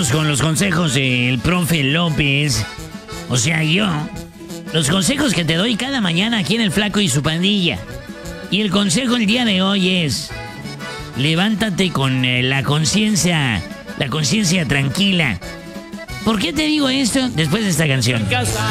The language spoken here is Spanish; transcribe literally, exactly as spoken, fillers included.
vamos con los consejos del profe López. O sea, yo. Los consejos que te doy cada mañana aquí en El Flaco y su Pandilla. Y el consejo el día de hoy es: levántate con eh, la conciencia, la conciencia tranquila. ¿Por qué te digo esto? Después de esta canción.